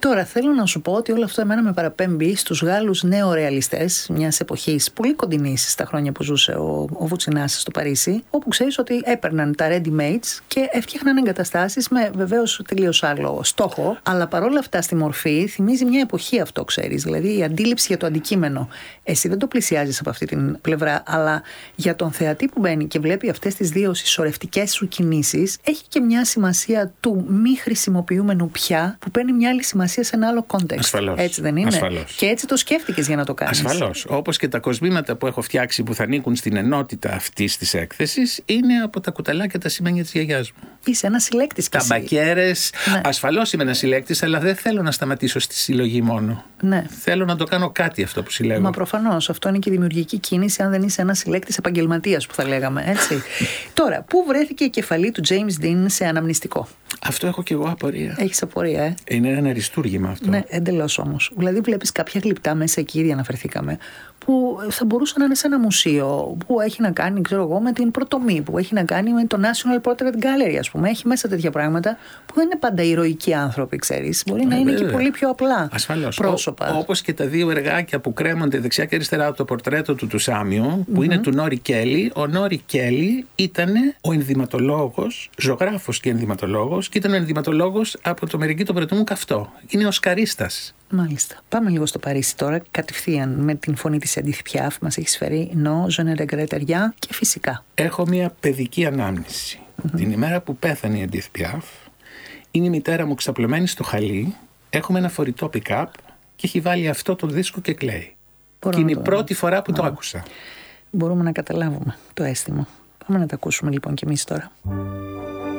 Τώρα θέλω να σου πω ότι όλο αυτό εμένα με παραπέμπει στους Γάλλους νεορεαλιστές μιας εποχής πολύ κοντινής στα χρόνια που ζούσε ο Βουτσινάς στο Παρίσι, όπου ξέρεις ότι έπαιρναν τα ready-mates και έφτιαχναν εγκαταστάσεις με βεβαίως τελείως άλλο στόχο, αλλά παρόλα αυτά στη μορφή θυμίζει μια εποχή αυτό, ξέρεις. Δηλαδή η αντίληψη για το αντικείμενο. Εσύ δεν το πλησιάζεις από αυτή την πλευρά, αλλά για τον θεατή που μπαίνει και βλέπει αυτές τις δύο συσσωρευτικές σου κινήσεις, έχει και μια σημασία του μη χρησιμοποιούμενου πια, που παίρνει μια άλλη σημασία σε ένα άλλο context. Ασφαλώς. Έτσι δεν είναι? Ασφαλώς. Και έτσι το σκέφτηκες για να το κάνεις. Ασφαλώς. Όπως και τα κοσμήματα που έχω φτιάξει που θα ανήκουν στην ενότητα αυτής της έκθεσης, είναι από τα κουταλάκια τα σημαίνια της γιαγιάς μου. Είσαι ένας συλλέκτης κι εσύ. Ταμπακέρες. Ναι. Ασφαλώς είμαι ένας συλλέκτης, αλλά δεν θέλω να σταματήσω στη συλλογή μόνο. Ναι. Θέλω να το κάνω κάτι αυτό που συλλέγω. Μα προφανώς. Αυτό είναι και η δημιουργική κίνηση, αν δεν είσαι ένας συλλέκτης επαγγελματίας, που θα λέγαμε, έτσι. Τώρα, πού βρέθηκε η κεφαλή του James Dean σε αναμνηστικό? Αυτό έχω κι εγώ απορία. Έχεις απορία, Είναι ένα αριστούργημα αυτό. Ναι, εντελώς όμως. Δηλαδή, βλέπεις κάποια γλυπτά μέσα εκεί, ήδη αναφερθήκαμε, που θα μπορούσαν να είναι σε ένα μουσείο, που έχει να κάνει, ξέρω εγώ, με την προτομή, που έχει να κάνει με το National Portrait Gallery, ας πούμε. Έχει μέσα τέτοια πράγματα που δεν είναι πάντα ηρωικοί άνθρωποι, ξέρεις. Μπορεί να είναι και πολύ πιο απλά πρόσωπα. Όπως και τα δύο εργάκια που κρέμονται δεξιά και αριστερά από το πορτρέτο του Σάμιου, που είναι του Νόρι Κέλλη. Ο Νόρι Κέλλη ήταν ο ενδυματολόγος, ζωγράφος και ενδυματολόγος, και ήταν ο ενδυματολόγος από το μερική το πρωτού μου καυτό. Είναι ο Σκαρίστας. Μάλιστα. Πάμε λίγο στο Παρίσι τώρα, κατευθείαν με την φωνή της Edith Piaf. Μας έχεις φέρει «No, je ne regrette rien» και φυσικά. Έχω μια παιδική ανάμνηση. Την ημέρα που πέθανε η Edith Piaf, είναι η μητέρα μου ξαπλωμένη στο χαλί, έχουμε ένα φορητό pick-up και έχει βάλει αυτό το δίσκο και κλαίει. Και είναι η πρώτη φορά που το άκουσα. Μπορούμε να καταλάβουμε το αίσθημα. Πάμε να τα ακούσουμε λοιπόν κι εμείς τώρα.